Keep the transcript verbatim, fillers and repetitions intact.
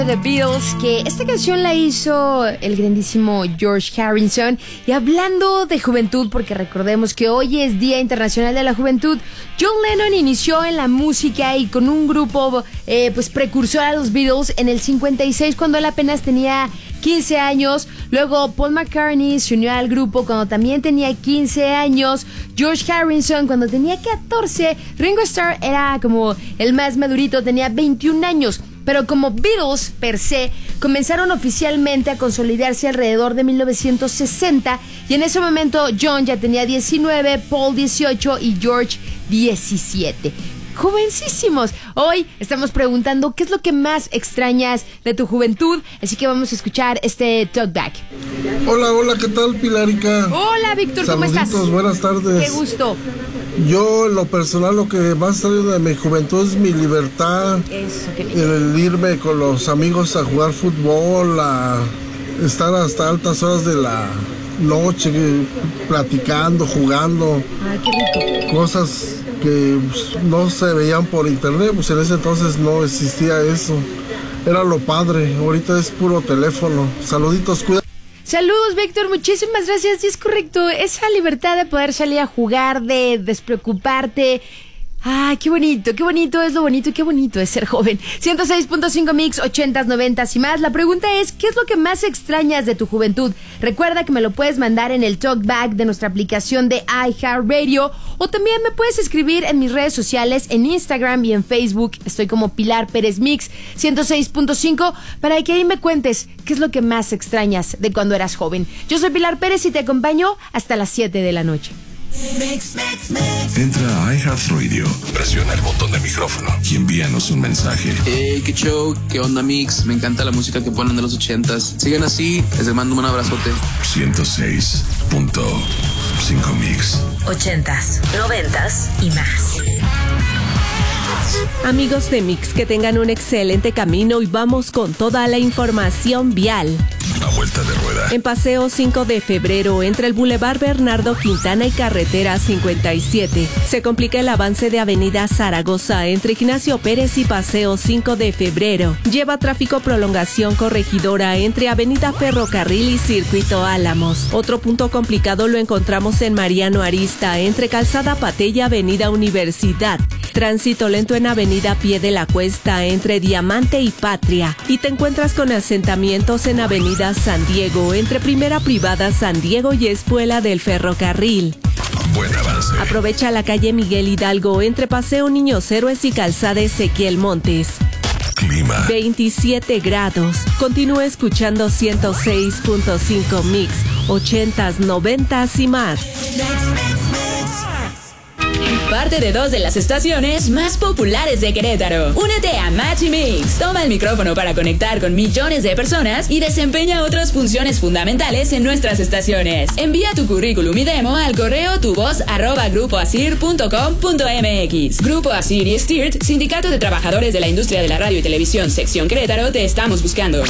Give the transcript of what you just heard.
The Beatles, que esta canción la hizo el grandísimo George Harrison. Y hablando de juventud, porque recordemos que hoy es Día Internacional de la Juventud, John Lennon inició en la música y con un grupo eh, pues precursor a los Beatles en el cincuenta y seis, cuando él apenas tenía quince años. Luego Paul McCartney se unió al grupo cuando también tenía quince años. George Harrison cuando tenía catorce. Ringo Starr era como el más madurito, tenía veintiún años. Pero como Beatles per se, comenzaron oficialmente a consolidarse alrededor de mil novecientos sesenta, y en ese momento John ya tenía diecinueve, Paul dieciocho y George diecisiete. Jovencísimos. Hoy estamos preguntando qué es lo que más extrañas de tu juventud, así que vamos a escuchar este Talkback. Hola, hola, ¿qué tal, Pilarica? Hola, Víctor, ¿cómo estás? Saluditos, buenas tardes. Qué gusto. Yo, en lo personal, lo que más extraño de mi juventud es mi libertad. Eso, qué el irme con los amigos a jugar fútbol, a estar hasta altas horas de la noche platicando, jugando. Ay, qué rico. Cosas que pues, no se veían por internet, pues en ese entonces no existía eso. Era lo padre, ahorita es puro teléfono. Saluditos, cuida. Saludos, Víctor, muchísimas gracias. Y es correcto, esa libertad de poder salir a jugar, de despreocuparte. Ay, qué bonito, qué bonito es lo bonito y qué bonito es ser joven. ciento seis punto cinco Mix, ochentas, noventas y más. La pregunta es, ¿qué es lo que más extrañas de tu juventud? Recuerda que me lo puedes mandar en el Talkback de nuestra aplicación de iHeartRadio, o también me puedes escribir en mis redes sociales, en Instagram y en Facebook. Estoy como Pilar Pérez Mix ciento seis punto cinco, para que ahí me cuentes qué es lo que más extrañas de cuando eras joven. Yo soy Pilar Pérez y te acompaño hasta las siete de la noche. Mix, mix, mix. Entra a iHeartRadio, presiona el botón de micrófono y envíanos un mensaje. Hey, qué show, qué onda, Mix. Me encanta la música que ponen de los ochentas. Sigan así, les mando un abrazote. ciento seis punto cinco Mix. Ochentas, noventas y más. Amigos de Mix, que tengan un excelente camino y vamos con toda la información vial. A vuelta de rueda. En Paseo cinco de febrero, entre el Boulevard Bernardo Quintana y Carretera cincuenta y siete, se complica el avance de Avenida Zaragoza entre Ignacio Pérez y Paseo cinco de febrero. Lleva tráfico prolongación corregidora entre Avenida Ferrocarril y Circuito Álamos. Otro punto complicado lo encontramos en Mariano Arista, entre Calzada Pate y Avenida Universidad. Tránsito lento en Avenida Pie de la Cuesta, entre Diamante y Patria. Y te encuentras con asentamientos en Avenida San Diego, entre Primera Privada San Diego y Espuela del Ferrocarril. Buen avance. Aprovecha la calle Miguel Hidalgo, entre Paseo Niños Héroes y Calzada Ezequiel Montes. Clima. veintisiete grados. Continúa escuchando ciento seis punto cinco Mix, ochentas, noventas y más. Parte de dos de las estaciones más populares de Querétaro. Únete a Match y Mix. Toma el micrófono para conectar con millones de personas y desempeña otras funciones fundamentales en nuestras estaciones. Envía tu currículum y demo al correo tuvoz arroba grupo asir punto com punto mx. Grupo Asir y Stirt, Sindicato de Trabajadores de la Industria de la Radio y Televisión, Sección Querétaro, te estamos buscando.